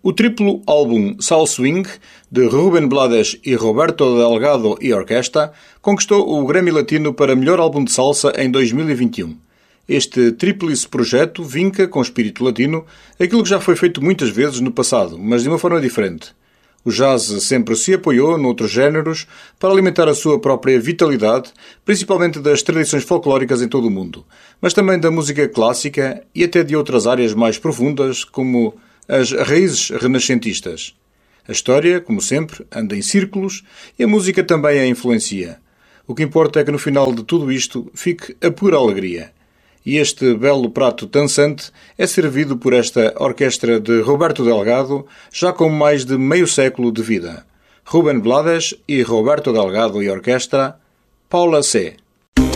O triplo álbum Soul Swing, de Rubén Blades e Roberto Delgado e Orquestra, conquistou o Grammy Latino para melhor álbum de salsa em 2021. Este tríplice projeto vinca, com espírito latino, aquilo que já foi feito muitas vezes no passado, mas de uma forma diferente. O jazz sempre se apoiou noutros géneros para alimentar a sua própria vitalidade, principalmente das tradições folclóricas em todo o mundo, mas também da música clássica e até de outras áreas mais profundas, como as raízes renascentistas. A história, como sempre, anda em círculos e a música também a influencia. O que importa é que no final de tudo isto fique a pura alegria. E este belo prato dançante é servido por esta orquestra de Roberto Delgado, já com mais de meio século de vida. Rubén Blades e Roberto Delgado e Orquestra, Paula C.